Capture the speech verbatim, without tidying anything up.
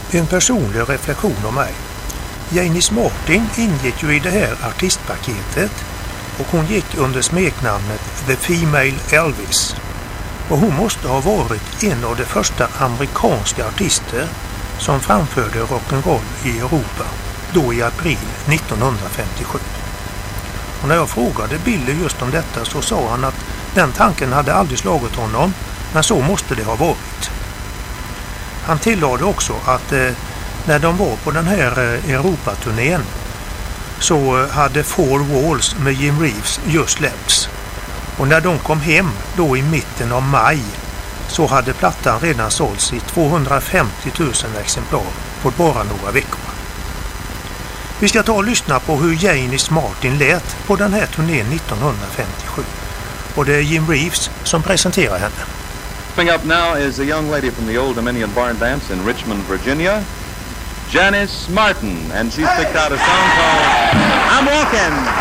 En personlig reflektion om mig. Janis Martin ingick ju i det här artistpaketet och hon gick under smeknamnet The Female Elvis. Och hon måste ha varit en av de första amerikanska artister som framförde rock'n'roll i Europa, då i april nittonhundrafemtiosju. Och när jag frågade Billy just om detta så sa han att den tanken hade aldrig slagit honom, men så måste det ha varit. Han tillade också att eh, när de var på den här eh, Europaturnén så eh, hade Four Walls med Jim Reeves just släppts. Och när de kom hem då i mitten av maj så hade plattan redan sålts i tvåhundrafemtio tusen exemplar på bara några veckor. Vi ska ta och lyssna på hur Janis Martin lät på den här turnén nittonhundrafemtiosju. Och det är Jim Reeves som presenterar henne. Coming up now is a young lady from the Old Dominion Barn Dance in Richmond, Virginia, Janis Martin, and she's picked out a song called I'm Walking.